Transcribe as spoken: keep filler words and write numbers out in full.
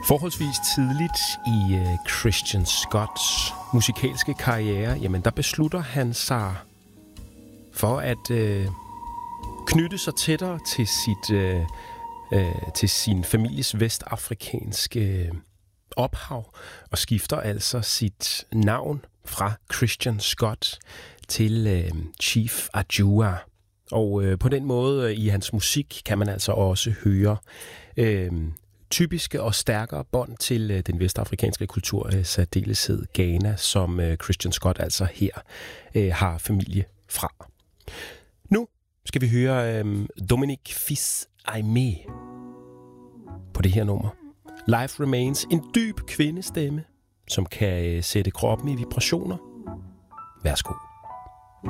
Forholdsvis tidligt i uh, Christian Scotts musikalske karriere, jamen der beslutter han sig for at uh, knytte sig tættere til sit uh, uh, til sin families vestafrikanske uh, ophav og skifter altså sit navn fra Christian Scott til uh, Chief Adjua. Og uh, på den måde uh, i hans musik kan man altså også høre uh, typiske og stærkere bånd til øh, den vestafrikanske kultur, øh, særdeleshed Ghana, som øh, Christian Scott altså her øh, har familie fra. Nu skal vi høre øh, Dominique Fils-Aimé på det her nummer. Life Remains, en dyb kvindestemme, som kan øh, sætte kroppen i vibrationer. Værsgo.